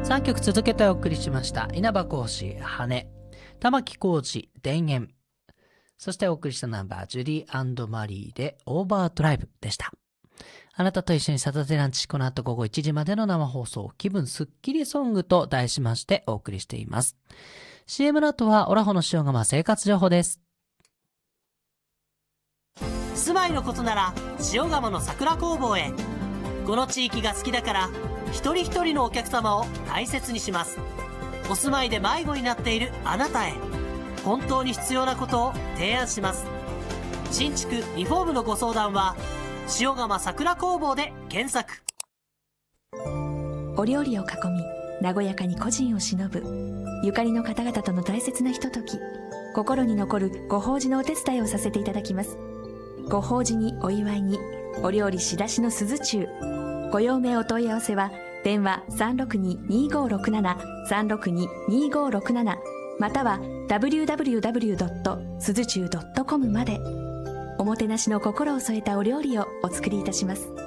3曲続けてお送りしました。稲葉浩志、羽、玉置浩二、田園、そしてお送りしたナンバー、ジュリー&マリーでオーバードライブでした。あなたと一緒にサタデーランチ、この後午後1時までの生放送、気分スッキリソングと題しましてお送りしています。CM の後はオラホの塩釜生活情報です。 住まいのことなら塩釜の桜工房へ。この地域が好きだから一人一人のお客様を大切にします。お住まいで迷子になっているあなたへ、本当に必要なことを提案します。新築リフォームのご相談は塩釜桜工房で検索。 お料理を囲み和やかに故人を偲ぶ、ゆかりの方々との大切なひととき、心に残るご法事のお手伝いをさせていただきます。ご法事にお祝いにお料理仕出しの鈴中、ご用命お問い合わせは電話 362-2567 362-2567 または www. 鈴中 .com まで。おもてなしの心を添えたお料理をお作りいたします。